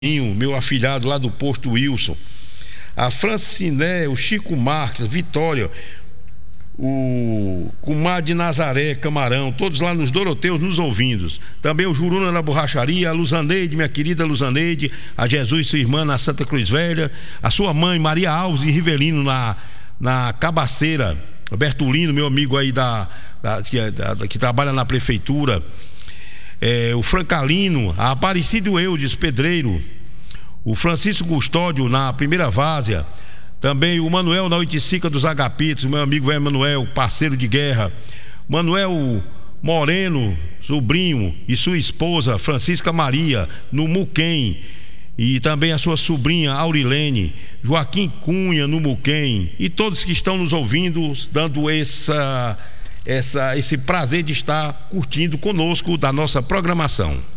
meu afilhado lá do posto Wilson, a Franciné, o Chico Marques, Vitória, o Comadre de Nazaré, Camarão, todos lá nos Doroteus nos ouvindo. Também o Juruna na Borracharia, a Luzaneide, minha querida Luzaneide, a Jesus, sua irmã na Santa Cruz Velha, a sua mãe Maria Alves e Rivelino na Cabaceira, o Bertolino, meu amigo aí que trabalha na prefeitura, o Francalino, a Aparecido Eudes Pedreiro, o Francisco Custódio na Primeira Várzea, também o Manuel na Oiticica dos Agapitos, meu amigo velho Manuel, parceiro de guerra, Manuel Moreno, sobrinho, e sua esposa Francisca Maria no Muquem, e também a sua sobrinha Aurilene, Joaquim Cunha no Muquem, e todos que estão nos ouvindo, dando esse prazer de estar curtindo conosco da nossa programação.